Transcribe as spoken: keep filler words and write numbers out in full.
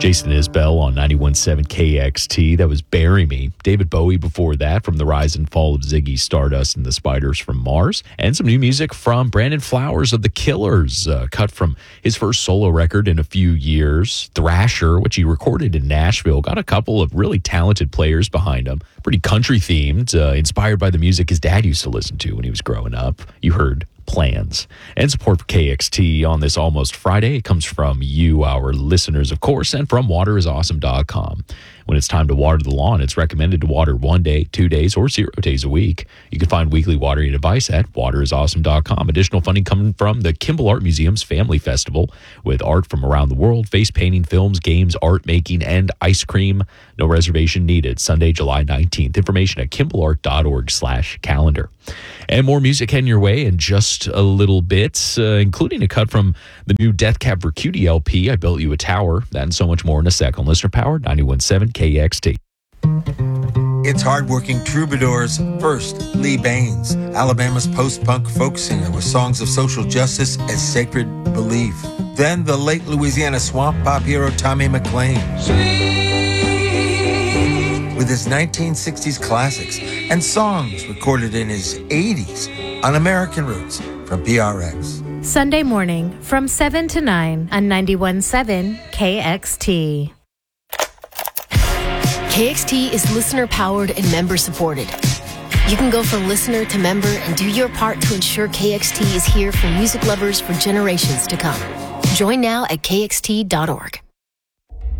Jason Isbell on ninety-one point seven K X T. That was Bury Me. David Bowie before that from the rise and fall of Ziggy Stardust and the Spiders from Mars. And some new music from Brandon Flowers of The Killers, uh, cut from his first solo record in a few years, Thrasher, which he recorded in Nashville. Got a couple of really talented players behind him. Pretty country themed, uh, inspired by the music his dad used to listen to when he was growing up. You heard Plans. And support for K X T on this Almost Friday. It comes from you, our listeners, of course, and from water is awesome dot com. When it's time to water the lawn, it's recommended to water one day, two days, or zero days a week. You can find weekly watering advice at water is awesome dot com. Additional funding coming from the Kimball Art Museum's Family Festival with art from around the world, face painting, films, games, art making, and ice cream. No reservation needed. Sunday, July nineteenth. Information at kimball art dot org slash calendar. And more music heading your way in just a little bit, uh, including a cut from the new Death Cab for Cutie L P, I Built You a Tower. That and so much more in a sec on Listener Powered ninety-one point seven K X T. It's hardworking troubadours. First, Lee Baines, Alabama's post-punk folk singer with songs of social justice as sacred belief. Then the late Louisiana swamp pop hero Tommy McLean with his nineteen sixties classics and songs recorded in his eighties on American Roots from P R X. Sunday morning from seven to nine on ninety-one point seven K X T. K X T is listener-powered and member-supported. You can go from listener to member and do your part to ensure K X T is here for music lovers for generations to come. Join now at K X T dot org.